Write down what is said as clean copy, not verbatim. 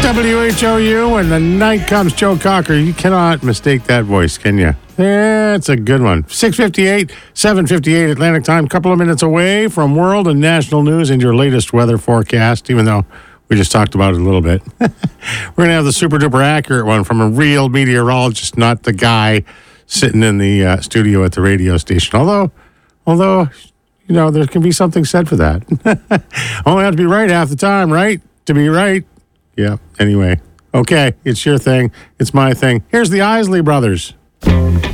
WHOU, when the night comes, Joe Cocker. You cannot mistake that voice, can you? That's a good one. 6:58, 7:58 Atlantic time. Couple of minutes away from world and national news and your latest weather forecast, even though we just talked about it a little bit. We're going to have the super duper accurate one from a real meteorologist, not the guy sitting in the studio at the radio station. Although, you know, there can be something said for that. Only have to be right half the time, right? To be right. Yeah, anyway. Okay, it's your thing. It's my thing. Here's the Isley Brothers.